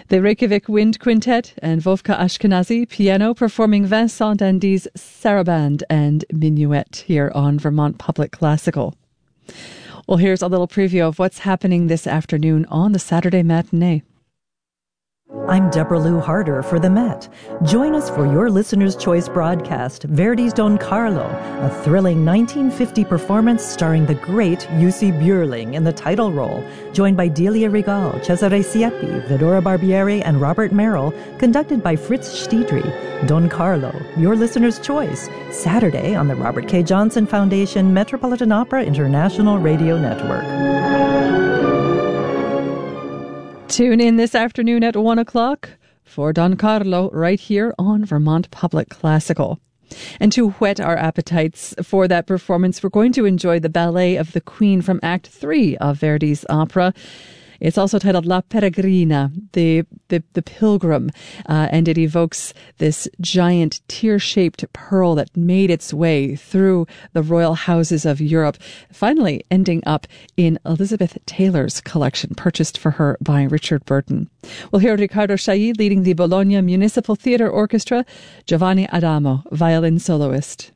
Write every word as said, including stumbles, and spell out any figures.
The Reykjavik Wind Quintet and Vovka Ashkenazi piano performing Vincent Dandy's Saraband and Minuet here on Vermont Public Classical. Well, here's a little preview of what's happening this afternoon on the Saturday matinee. I'm Deborah Lou Harder for the Met. Join us for your Listener's Choice broadcast, Verdi's Don Carlo, a thrilling nineteen fifty performance starring the great Jussi Björling in the title role, joined by Delia Regal, Cesare Siepi, Vidora Barbieri, and Robert Merrill, conducted by Fritz Stiedry. Don Carlo, your Listener's Choice, Saturday on the Robert K. Johnson Foundation Metropolitan Opera International Radio Network. Tune in this afternoon at one o'clock for Don Carlo right here on Vermont Public Classical. And to whet our appetites for that performance, we're going to enjoy the Ballet of the Queen from Act three of Verdi's opera. It's also titled La Peregrina, the the, the pilgrim, uh, and it evokes this giant tear-shaped pearl that made its way through the royal houses of Europe, finally ending up in Elizabeth Taylor's collection, purchased for her by Richard Burton. We'll hear Riccardo Chailly leading the Bologna Municipal Theatre Orchestra, Giovanni Adamo, violin soloist.